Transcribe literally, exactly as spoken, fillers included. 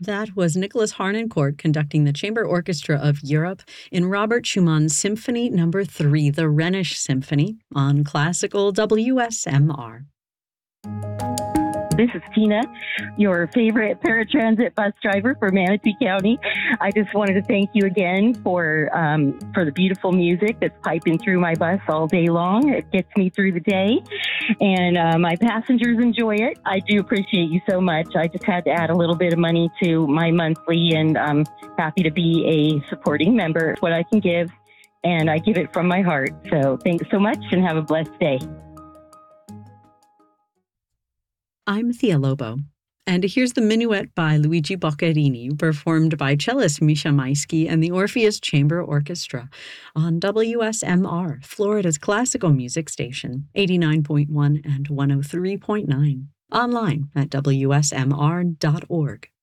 That was Nicholas Harnoncourt conducting the Chamber Orchestra of Europe in Robert Schumann's Symphony Number three, the Rhenish Symphony, on Classical W S M R. This is Tina, your favorite paratransit bus driver for Manatee County. I just wanted to thank you again for um, for the beautiful music that's piping through my bus all day long. It gets me through the day, and uh, my passengers enjoy it. I do appreciate you so much. I just had to add a little bit of money to my monthly, and I'm happy to be a supporting member. It's what I can give, and I give it from my heart. So thanks so much, and have a blessed day. I'm Thea Lobo, and here's the Minuet by Luigi Boccherini, performed by cellist Misha Maisky and the Orpheus Chamber Orchestra on W S M R, Florida's classical music station, eighty-nine point one and one oh three point nine, online at W S M R dot org.